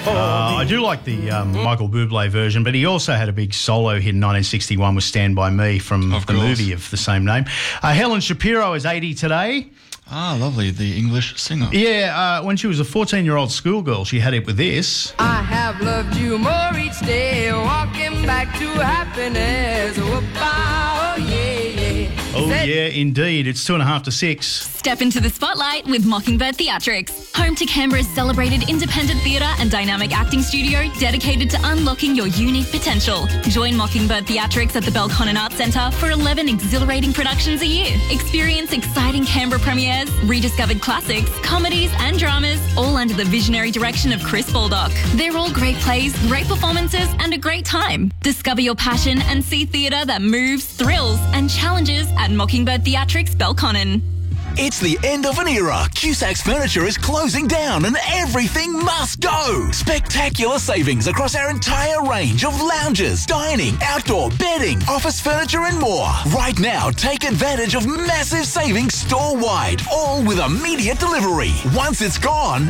I do like the Michael Bublé version, but he also had a big solo hit in 1961 with Stand By Me from the movie of the same name. Helen Shapiro is 80 today. Ah, lovely, the English singer. Yeah, when she was a 14-year-old schoolgirl, she had it with this. I have loved you more each day, walking back to happiness. Oh, yeah, yeah. Oh, yeah, indeed. It's 5:55 to 6. Step into the spotlight with Mockingbird Theatrics, home to Canberra's celebrated independent theatre and dynamic acting studio dedicated to unlocking your unique potential. Join Mockingbird Theatrics at the Belconnen Arts Centre for 11 exhilarating productions a year. Experience exciting Canberra premieres, rediscovered classics, comedies and dramas, all under the visionary direction of Chris Baldock. They're all great plays, great performances and a great time. Discover your passion and see theatre that moves, thrills and challenges at Mockingbird Theatrics Belconnen. It's the end of an era. Cusac's Furniture is closing down and everything must go. Spectacular savings across our entire range of lounges, dining, outdoor, bedding, office furniture and more. Right now, take advantage of massive savings store-wide, all with immediate delivery. Once it's gone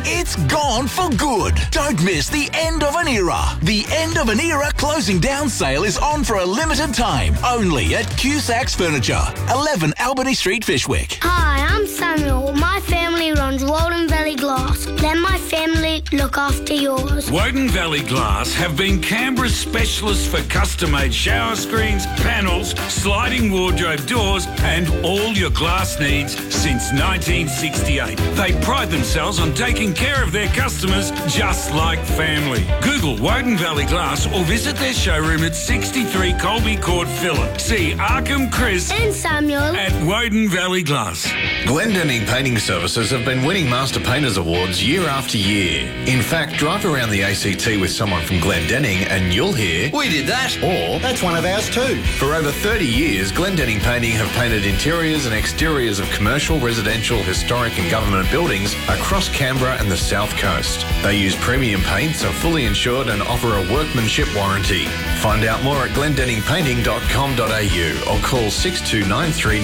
for good. Don't miss the end of an era. The end of an era closing down sale is on for a limited time, only at Cusac's Furniture, 11 Albany Street, Fishwick. Hi, I'm Samuel. My family runs Woden Valley Glass. Let my family look after yours. Woden Valley Glass have been Canberra's specialists for custom-made shower screens, panels, sliding wardrobe doors and all your glass needs since 1968. They pride themselves on taking care of their customers just like family. Google Woden Valley Glass or visit their showroom at 63 Colby Court, Phillip. See Arkham, Chris and Samuel at Woden Valley Glass. Glendenning Painting Services have been winning Master Painters Awards year after year. In fact, drive around the ACT with someone from Glendenning and you'll hear, "We did that," or "That's one of ours too." For over 30 years, Glendenning Painting have painted interiors and exteriors of commercial, residential, historic and government buildings across Canberra and the South Coast. They use premium paints, are fully insured and offer a workmanship warranty. Find out more at glendenningpainting.com.au or call 6293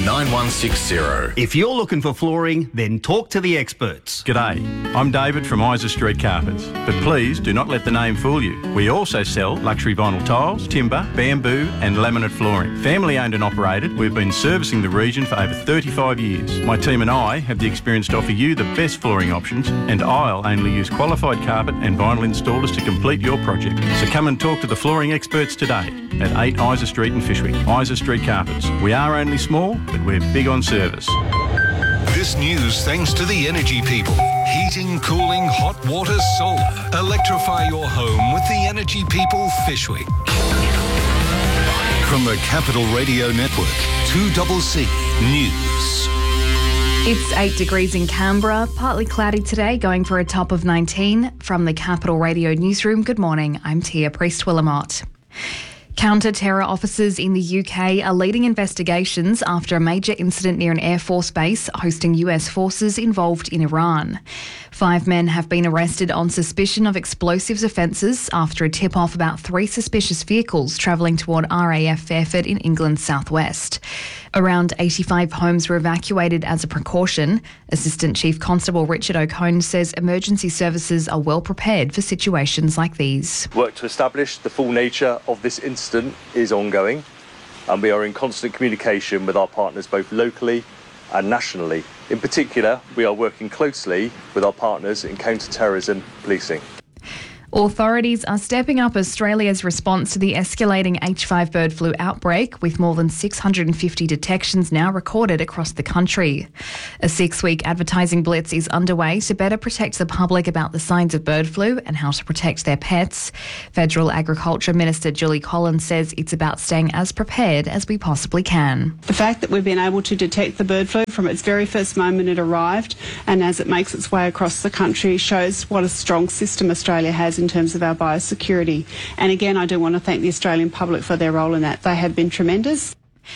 9160. If you're looking for flooring, then talk to the experts. G'day, I'm David from Isa Street Carpets, but please do not let the name fool you. We also sell luxury vinyl tiles, timber, bamboo and laminate flooring. Family owned and operated, we've been servicing the region for over 35 years. My team and I have the experience to offer you the best flooring options, and I'll only use qualified carpet and vinyl installers to complete your project. So come and talk to the flooring experts today at 8 Isa Street in Fishwick. Isa Street Carpets. We are only small, but we're big on service. This news thanks to the energy people. Heating, cooling, hot water, solar. Electrify your home with the energy people Fishwick. From the Capital Radio Network, 2CC News. It's 8 degrees in Canberra, partly cloudy today, going for a top of 19. From the Capital Radio Newsroom, good morning, I'm Tia Priest-Willamott. Counter-terror officers in the UK are leading investigations after a major incident near an Air Force base hosting US forces involved in Iran. 5 men have been arrested on suspicion of explosives offences after a tip-off about 3 suspicious vehicles travelling toward RAF Fairford in England's southwest. Around 85 homes were evacuated as a precaution. Assistant Chief Constable Richard O'Cone says emergency services are well prepared for situations like these. Work to establish the full nature of this incident is ongoing, and we are in constant communication with our partners both locally and nationally. In particular, we are working closely with our partners in counter-terrorism policing. Authorities are stepping up Australia's response to the escalating H5 bird flu outbreak, with more than 650 detections now recorded across the country. A 6-week advertising blitz is underway to better protect the public about the signs of bird flu and how to protect their pets. Federal Agriculture Minister Julie Collins says it's about staying as prepared as we possibly can. The fact that we've been able to detect the bird flu from its very first moment it arrived and as it makes its way across the country shows what a strong system Australia has in terms of our biosecurity. And again, I do want to thank the Australian public for their role in that. They have been tremendous.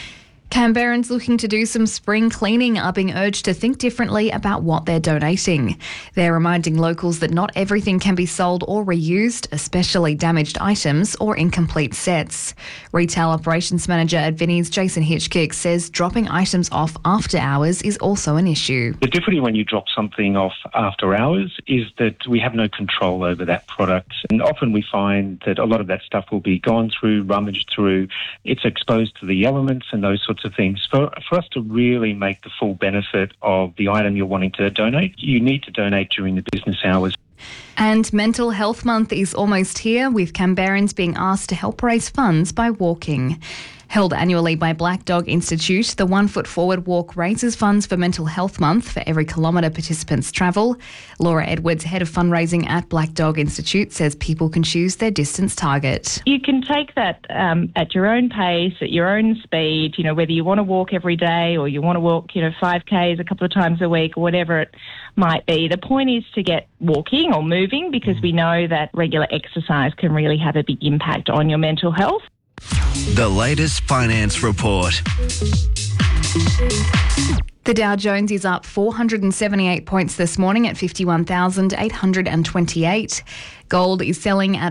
Canberrans looking to do some spring cleaning are being urged to think differently about what they're donating. They're reminding locals that not everything can be sold or reused, especially damaged items or incomplete sets. Retail Operations Manager at Vinnie's, Jason Hitchkick, says dropping items off after hours is also an issue. The difficulty when you drop something off after hours is that we have no control over that product. And often we find that a lot of that stuff will be gone through, rummaged through, it's exposed to the elements and those sorts of things. For us to really make the full benefit of the item you're wanting to donate, you need to donate during the business hours. And Mental Health Month is almost here, with Canberrans being asked to help raise funds by walking. Held annually by Black Dog Institute, the 1 Foot Forward walk raises funds for Mental Health Month for every kilometre participants travel. Laura Edwards, head of fundraising at Black Dog Institute, says people can choose their distance target. You can take that at your own pace, at your own speed, whether you want to walk every day or you want to walk, 5Ks a couple of times a week or whatever it might be. The point is to get walking or moving, because we know that regular exercise can really have a big impact on your mental health. The latest finance report. The Dow Jones is up 478 points this morning at 51,828. Gold is selling at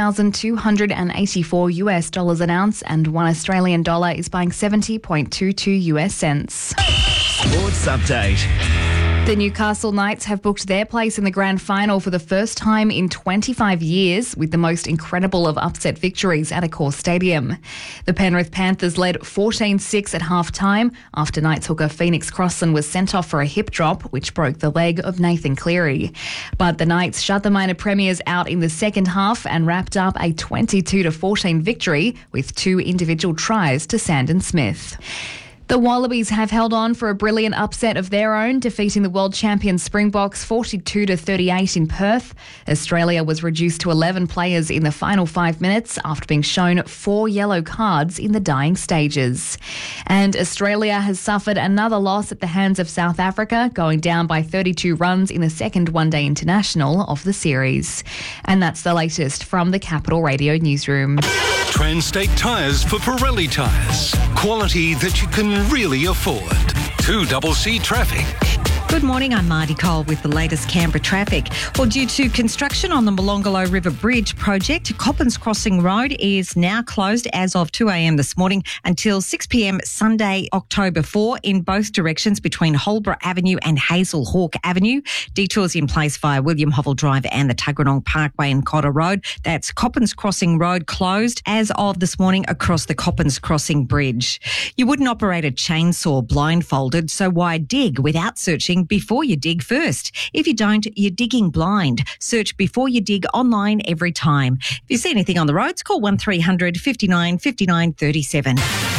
$4,284 an ounce, and $1 Australian dollar is buying 70.22 US cents. Sports update. The Newcastle Knights have booked their place in the grand final for the first time in 25 years, with the most incredible of upset victories at Accor Stadium. The Penrith Panthers led 14-6 at half-time after Knights hooker Phoenix Crossan was sent off for a hip drop, which broke the leg of Nathan Cleary. But the Knights shut the minor premiers out in the second half and wrapped up a 22-14 victory with 2 individual tries to Sandon Smith. The Wallabies have held on for a brilliant upset of their own, defeating the world champion Springboks 42-38 in Perth. Australia was reduced to 11 players in the final 5 minutes after being shown 4 yellow cards in the dying stages. And Australia has suffered another loss at the hands of South Africa, going down by 32 runs in the second one-day international of the series. And that's the latest from the Capital Radio newsroom. Transstate Tyres for Pirelli tyres. Quality that you can really afford. 2CC Traffic. Good morning, I'm Marty Cole with the latest Canberra traffic. Well, due to construction on the Molonglo River Bridge project, Coppins Crossing Road is now closed as of 2 a.m. this morning until 6 p.m. Sunday, October 4, in both directions between Holborough Avenue and Hazel Hawke Avenue. Detours in place via William Hovell Drive and the Tuggeranong Parkway and Cotter Road. That's Coppins Crossing Road closed as of this morning across the Coppins Crossing Bridge. You wouldn't operate a chainsaw blindfolded, so why dig without searching before you dig first? If you don't, you're digging blind. Search Before You Dig online every time. If you see anything on the roads, call 1300 59 59 37.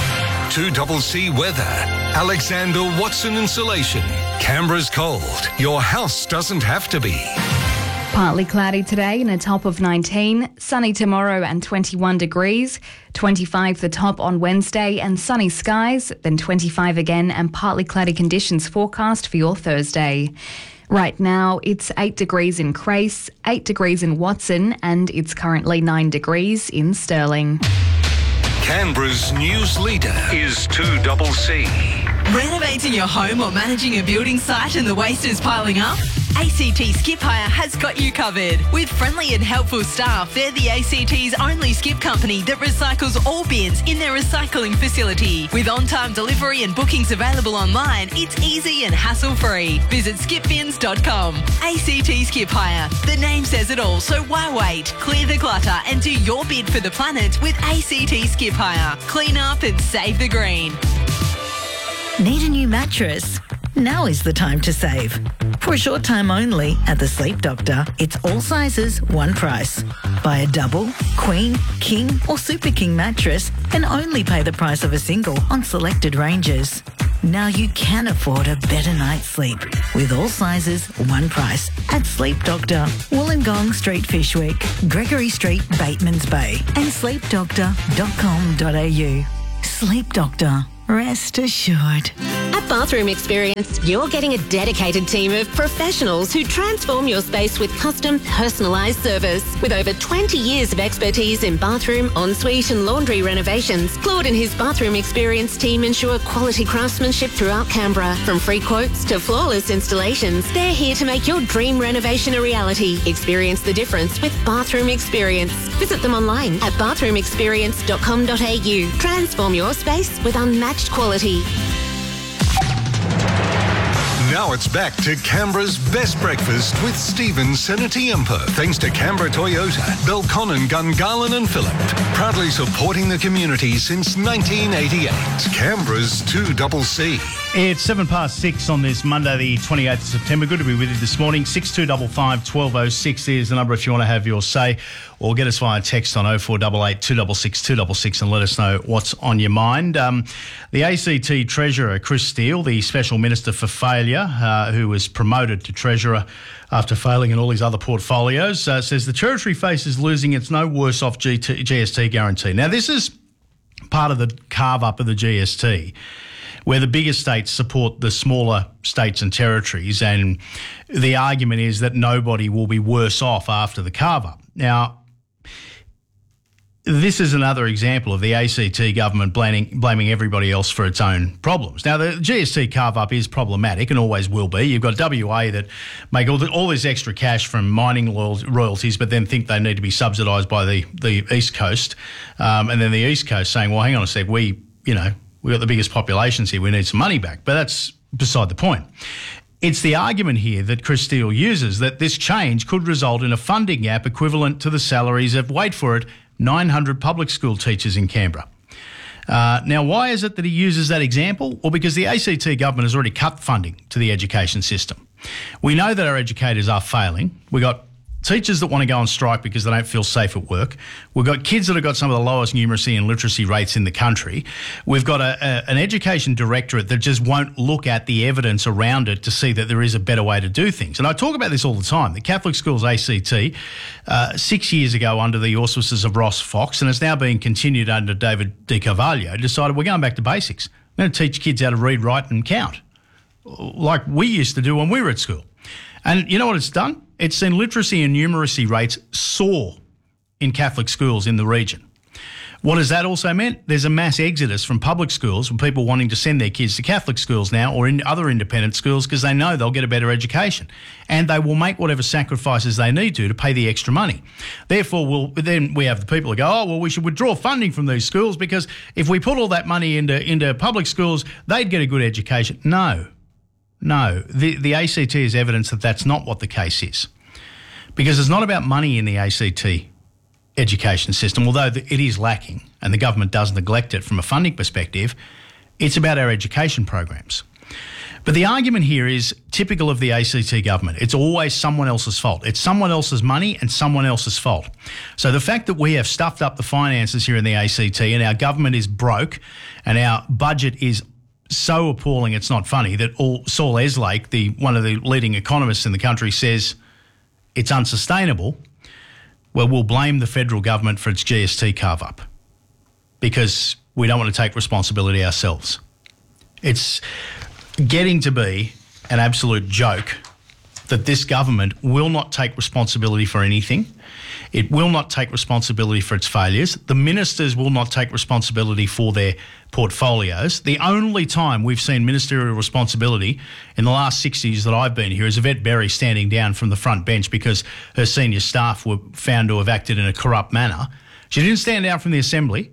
2CC Weather. Alexander Watson Insulation. Canberra's cold. Your house doesn't have to be. Partly cloudy today and a top of 19, sunny tomorrow and 21 degrees, 25 the top on Wednesday and sunny skies, then 25 again and partly cloudy conditions forecast for your Thursday. Right now, it's 8 degrees in Crace, 8 degrees in Watson, and it's currently 9 degrees in Stirling. Canberra's news leader is 2CC. Renovating your home or managing a building site and the waste is piling up? ACT Skip Hire has got you covered. With friendly and helpful staff, they're the ACT's only skip company that recycles all bins in their recycling facility. With on-time delivery and bookings available online, it's easy and hassle-free. Visit skipbins.com. ACT Skip Hire. The name says it all, so why wait? Clear the clutter and do your bid for the planet with ACT Skip Hire. Clean up and save the green. Need a new mattress? Now is the time to save. For a short time only at the Sleep Doctor, it's all sizes, one price. Buy a double, queen, king or super king mattress and only pay the price of a single on selected ranges. Now you can afford a better night's sleep with all sizes, one price at Sleep Doctor, Wollongong Street, Fishwick, Gregory Street, Batemans Bay and sleepdoctor.com.au. Sleep Doctor. Rest assured. At Bathroom Experience, you're getting a dedicated team of professionals who transform your space with custom, personalised service. With over 20 years of expertise in bathroom, ensuite and laundry renovations, Claude and his Bathroom Experience team ensure quality craftsmanship throughout Canberra. From free quotes to flawless installations, they're here to make your dream renovation a reality. Experience the difference with Bathroom Experience. Visit them online at bathroomexperience.com.au. Transform your space with unmatched quality. Now it's back to Canberra's best breakfast with Stephen Senatiempo. Thanks to Canberra Toyota, Belconnen, Gungahlin and Phillip. Proudly supporting the community since 1988. Canberra's 2CC. It's 6:07 on this Monday, the 28th of September. Good to be with you this morning. 6255 1206 is the number if you want to have your say, or get us via text on 0488 266 266 and let us know what's on your mind. The ACT Treasurer, Chris Steele, the Special Minister for Failure, who was promoted to Treasurer after failing in all his other portfolios, says the Territory faces losing its no worse off GST guarantee. Now, this is part of the carve-up of the GST, where the bigger states support the smaller states and territories, and the argument is that nobody will be worse off after the carve-up. Now, this is another example of the ACT government blaming everybody else for its own problems. Now, the GST carve-up is problematic and always will be. You've got WA that make all this extra cash from mining royalties, but then think they need to be subsidised by the East Coast, and then the East Coast saying, well, hang on a sec, we've got the biggest populations here, we need some money back. But that's beside the point. It's the argument here that Chris Steele uses that this change could result in a funding gap equivalent to the salaries of, wait for it, 900 public school teachers in Canberra. Now, why is it that he uses that example? Well, because the ACT government has already cut funding to the education system. We know that our educators are failing. We got teachers that want to go on strike because they don't feel safe at work. We've got kids that have got some of the lowest numeracy and literacy rates in the country. We've got an education directorate that just won't look at the evidence around it to see that there is a better way to do things. And I talk about this all the time. The Catholic Schools ACT, 6 years ago under the auspices of Ross Fox, and it's now being continued under David Di Carvalho, decided we're going back to basics. We're going to teach kids how to read, write and count, like we used to do when we were at school. And you know what it's done? It's seen literacy and numeracy rates soar in Catholic schools in the region. What has that also meant? There's a mass exodus from public schools with people wanting to send their kids to Catholic schools now or in other independent schools because they know they'll get a better education and they will make whatever sacrifices they need to pay the extra money. Therefore, then we have the people who go, oh, well, we should withdraw funding from these schools because if we put all that money into public schools, they'd get a good education. No, the ACT is evidence that that's not what the case is, because it's not about money in the ACT education system, although it is lacking and the government does neglect it from a funding perspective. It's about our education programs. But the argument here is typical of the ACT government. It's always someone else's fault. It's someone else's money and someone else's fault. So the fact that we have stuffed up the finances here in the ACT and our government is broke and our budget is so appalling it's not funny that Saul Eslake, one of the leading economists in the country, says it's unsustainable, well, we'll blame the federal government for its GST carve-up because we don't want to take responsibility ourselves. It's getting to be an absolute joke that this government will not take responsibility for anything. It will not take responsibility for its failures. The ministers will not take responsibility for their portfolios. The only time we've seen ministerial responsibility in the last 6 years that I've been here is Yvette Berry standing down from the front bench because her senior staff were found to have acted in a corrupt manner. She didn't stand down from the Assembly.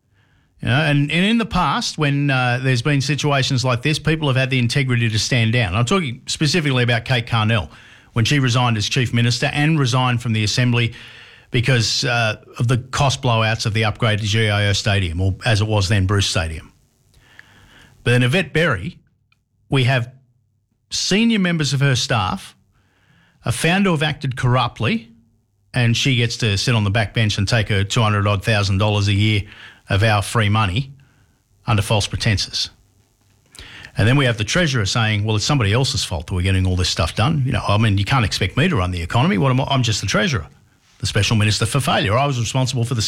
And in the past, when there's been situations like this, people have had the integrity to stand down. I'm talking specifically about Kate Carnell, when she resigned as Chief Minister and resigned from the Assembly because of the cost blowouts of the upgrade to GIO Stadium, or as it was then, Bruce Stadium. But then Yvette Berry, we have senior members of her staff are found to have acted corruptly, and she gets to sit on the back bench and take her $200,000 a year of our free money under false pretences. And then we have the Treasurer saying, well, it's somebody else's fault that we're getting all this stuff done. You can't expect me to run the economy. I'm just the Treasurer, the Special Minister for Failure. I was responsible for the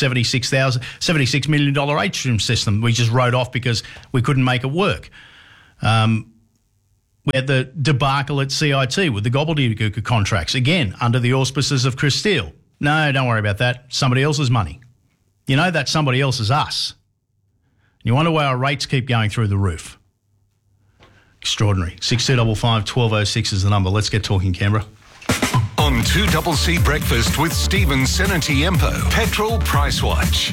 $76 million atrium system we just wrote off because we couldn't make it work. We had the debacle at CIT with the gobbledygook contracts, again, under the auspices of Chris Steele. No, don't worry about that. Somebody else's money. You know that somebody else is us. You wonder why our rates keep going through the roof. Extraordinary. 6255 1206 is the number. Let's get talking, Canberra. On 2CC Breakfast with Stephen Senatiempo, Petrol Price Watch.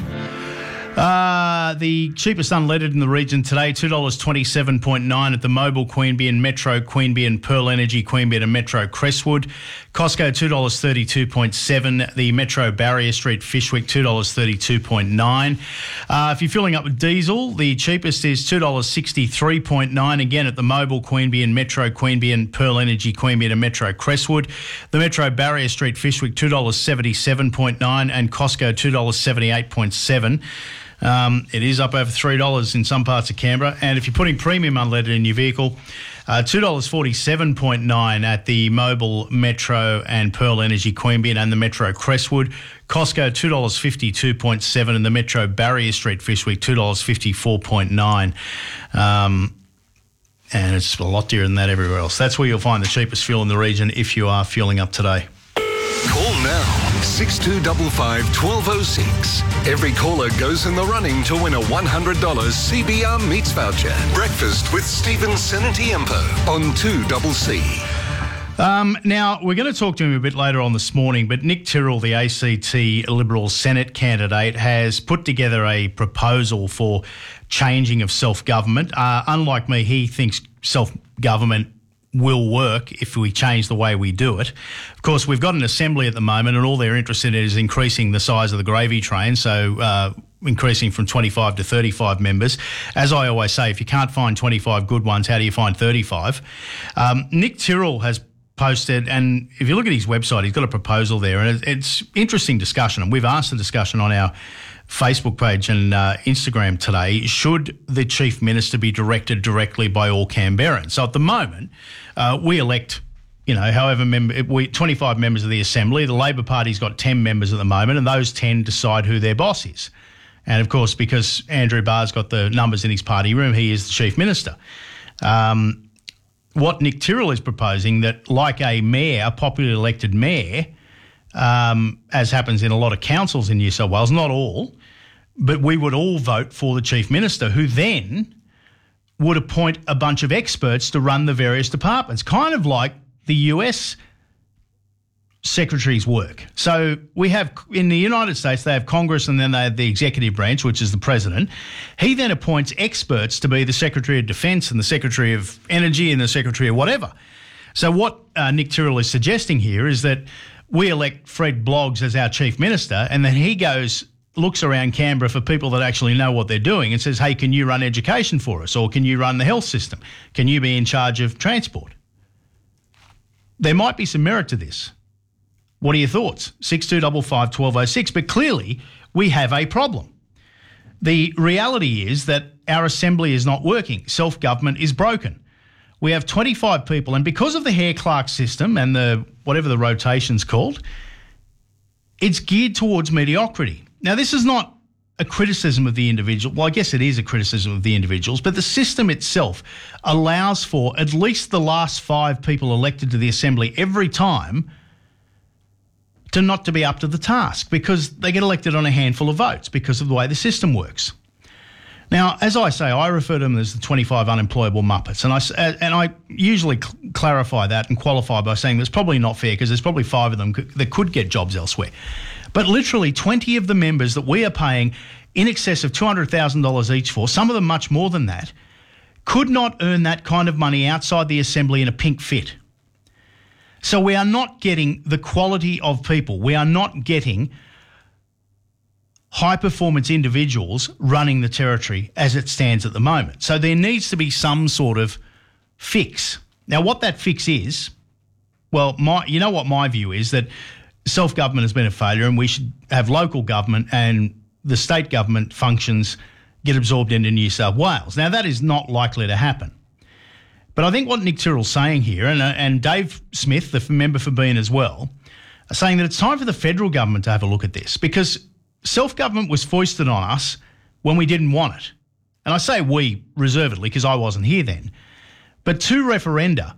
The cheapest unleaded in the region today, $2.27.9 at the Mobile Queanbeyan, Metro Queanbeyan, Pearl Energy Queanbeyan and Metro Crestwood. Costco, $2.32.7. The Metro Barrier Street Fishwick, $2.32.9. If you're filling up with diesel, the cheapest is $2.63.9, again at the Mobile Queanbeyan, Metro Queanbeyan, Pearl Energy Queanbeyan and Metro Crestwood. The Metro Barrier Street Fishwick, $2.77.9 and Costco, $2.78.7. It is up over $3 in some parts of Canberra. And if you're putting premium unleaded in your vehicle, $2.47.9 at the Mobile, Metro and Pearl Energy Queanbeyan and the Metro Crestwood. Costco, $2.52.7 and the Metro Barrier Street Fishwick, $2.54.9. And it's a lot dearer than that everywhere else. That's where you'll find the cheapest fuel in the region if you are fueling up today. Call now, 6255 1206. Every caller goes in the running to win a $100 CBR Meats voucher. Breakfast with Stephen Senatiempo on 2CC. Now, we're going to talk to him a bit later on this morning, but Nick Tyrrell, the ACT Liberal Senate candidate, has put together a proposal for changing of self-government. Unlike me, he thinks self-government will work if we change the way we do it. Of course, we've got an assembly at the moment and all they're interested in is increasing the size of the gravy train, so increasing from 25 to 35 members. As I always say, if you can't find 25 good ones, how do you find 35? Nick Tyrrell has posted, and if you look at his website, he's got a proposal there, and it's interesting discussion, and we've asked the discussion on our Facebook page and Instagram today, should the Chief Minister be directed directly by all Canberrans? So at the moment, we elect, 25 members of the Assembly. The Labor Party's got 10 members at the moment, and those 10 decide who their boss is. And of course, because Andrew Barr's got the numbers in his party room, he is the Chief Minister. What Nick Tyrrell is proposing, that like a mayor, a popularly elected mayor, as happens in a lot of councils in New South Wales, not all, but we would all vote for the Chief Minister, who then would appoint a bunch of experts to run the various departments, kind of like the US secretaries work. So we have, in the United States, they have Congress and then they have the executive branch, which is the president. He then appoints experts to be the Secretary of Defence and the Secretary of Energy and the Secretary of whatever. So what Nick Tyrrell is suggesting here is that we elect Fred Bloggs as our Chief Minister, and then he looks around Canberra for people that actually know what they're doing and says, hey, can you run education for us? Or can you run the health system? Can you be in charge of transport? There might be some merit to this. What are your thoughts? 6255 1206. But clearly, we have a problem. The reality is that our Assembly is not working. Self-government is broken. We have 25 people, and because of the Hare-Clark system and the whatever the rotation's called, it's geared towards mediocrity. Now, this is not a criticism of the individual. Well, I guess it is a criticism of the individuals, but the system itself allows for at least the last 5 people elected to the Assembly every time to not to be up to the task, because they get elected on a handful of votes because of the way the system works. Now, as I say, I refer to them as the 25 unemployable Muppets, and I usually clarify that and qualify by saying that's probably not fair, because there's probably 5 of them that could get jobs elsewhere. But literally 20 of the members that we are paying in excess of $200,000 each for, some of them much more than that, could not earn that kind of money outside the Assembly in a pink fit. So we are not getting the quality of people. We are not getting high-performance individuals running the territory as it stands at the moment. So there needs to be some sort of fix. Now, what that fix is, well, you know what my view is, that self-government has been a failure and we should have local government and the state government functions get absorbed into New South Wales. Now, that is not likely to happen. But I think what Nick Tyrrell's saying here, and Dave Smith, the member for Bean as well, are saying that it's time for the federal government to have a look at this, because self-government was foisted on us when we didn't want it. And I say we reservedly because I wasn't here then. But 2 referenda